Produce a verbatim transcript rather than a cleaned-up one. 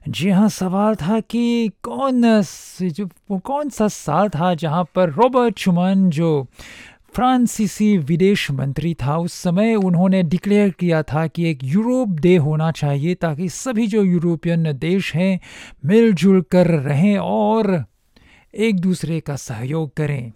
जी हाँ, सवाल था कि कौन स जो वो कौन-सा साल था जहाँ पर रॉबर्ट शुमान जो फ्रांसीसी विदेश मंत्री था उस समय उन्होंने डिक्लेयर किया था कि एक यूरोप डे होना चाहिए ताकि सभी जो यूरोपियन देश हैं मिल-जुल कर रहें और एक-दूसरे का सहयोग करें।